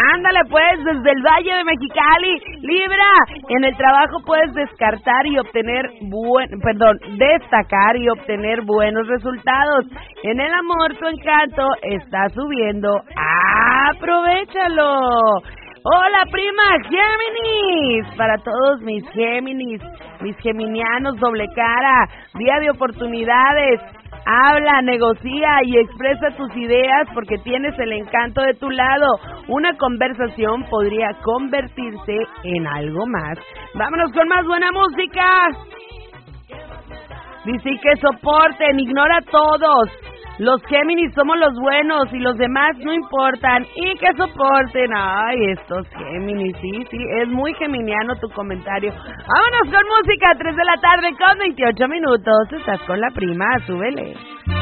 Ándale pues, desde el Valle de Mexicali. Libra, en el trabajo puedes destacar y obtener buenos resultados. En el amor tu encanto está subiendo. ¡Aprovéchalo! Hola prima, Géminis, para todos mis Géminis, mis geminianos doble cara, día de oportunidades, habla, negocia y expresa tus ideas porque tienes el encanto de tu lado, una conversación podría convertirse en algo más. Vámonos con más buena música. Dice que soporten, ignora a todos. Los Géminis somos los buenos y los demás no importan. Y que soporten. Ay, estos Géminis, sí, es muy geminiano tu comentario. Vámonos con música, 3 de la tarde con 28 minutos. Estás con la prima, súbele.